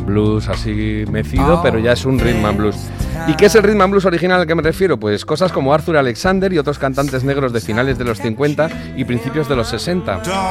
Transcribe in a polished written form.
blues así mecido, pero ya es un rhythm and blues. ¿Y qué es el rhythm and blues original al que me refiero? Pues cosas como Arthur Alexander y otros cantantes negros de finales de los 50 y principios de los 60.